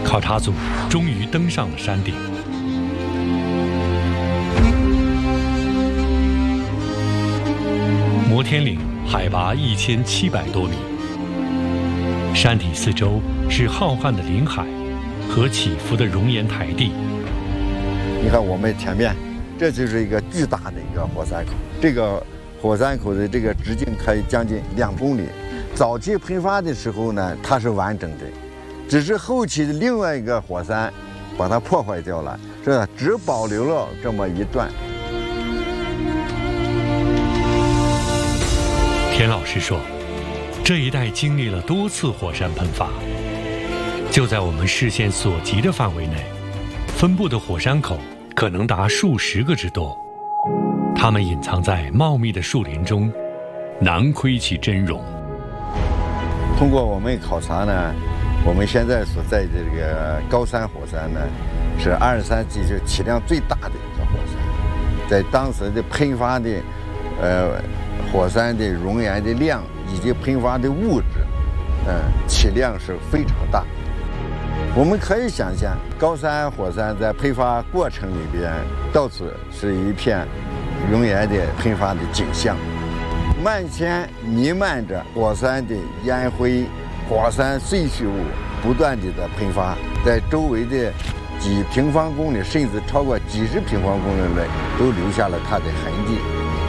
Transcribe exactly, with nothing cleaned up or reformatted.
考察组终于登上了山顶。摩天岭海拔一千七百多米，山体四周是浩瀚的林海和起伏的熔岩台地。 你看我们前面，这就是一个巨大的一个火山口，这个火山口的这个直径可以将近两公里。早期喷发的时候呢，它是完整的，只是后期的另外一个火山把它破坏掉了，是吧？只保留了这么一段。 田老师说，这一带经历了多次火山喷发，就在我们视线所及的范围内，分布的火山口可能达数十个之多，它们隐藏在茂密的树林中，难窥其真容。 通过我们考察呢，我们现在所在的这个高山火山呢，是二十三纪就体量最大的一个火山，在当时的喷发的，呃，火山的熔岩的量以及喷发的物质，嗯、呃，体量是非常大。我们可以想象，高山火山在喷发过程里边，到处是一片熔岩的喷发的景象。漫天弥漫着火山的烟灰、火山碎屑物，不断地在喷发，在周围的几平方公里，甚至超过几十平方公里内，都留下了它的痕迹。